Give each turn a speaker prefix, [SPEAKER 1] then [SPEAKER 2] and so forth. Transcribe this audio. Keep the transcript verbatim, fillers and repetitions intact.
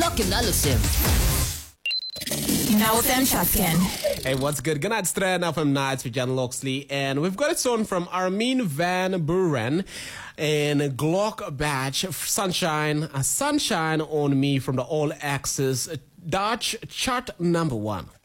[SPEAKER 1] Lock in Alusim.
[SPEAKER 2] Now with them Chatkin.
[SPEAKER 3] Hey, what's good? Good night, Strand. Now from Nights with Jan Loxley. And we've got a song from Armin van Buuren and Glock Batch, Sunshine, uh, Sunshine on Me from the All Access Dutch chart number one.